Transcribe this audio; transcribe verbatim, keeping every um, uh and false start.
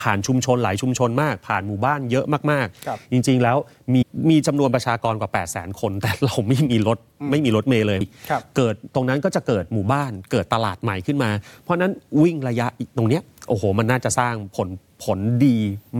ผ่านชุมชนหลายชุมชนมากผ่านหมู่บ้านเยอะมากๆจริงๆแล้วมีมีจำนวนประชากรกว่า แปดแสน คนแต่เราไม่มีรถไม่มีรถเมล์เลยเกิดตรงนั้นก็จะเกิดหมู่บ้านเกิดตลาดใหม่ขึ้นมาเพราะนั้นวิ่งระยะตรงเนี้ยโอ้โหมันน่าจะสร้างผลผลดี